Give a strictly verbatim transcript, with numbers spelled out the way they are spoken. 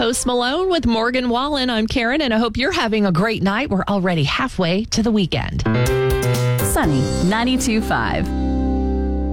Post Malone with Morgan Wallen. I'm Karen, and I hope you're having a great night. We're already halfway to the weekend. Sunny ninety-two point five.